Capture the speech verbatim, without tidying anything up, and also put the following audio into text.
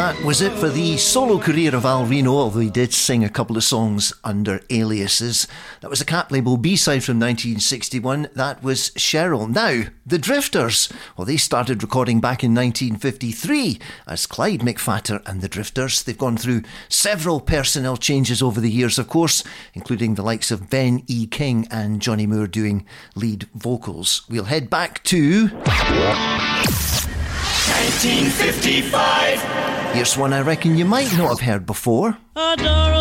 that was it for the solo career of Al Reno, although he did sing a couple of songs under aliases. That was a Cat label B-side from nineteen sixty-one. That was Cheryl. Now, the Drifters. Well, they started recording back in nineteen fifty-three as Clyde McPhatter and the Drifters. They've gone through several personnel changes over the years, of course, including the likes of Ben E. King and Johnny Moore doing lead vocals. We'll head back to nineteen fifty-five. Here's one I reckon you might not have heard before. Adore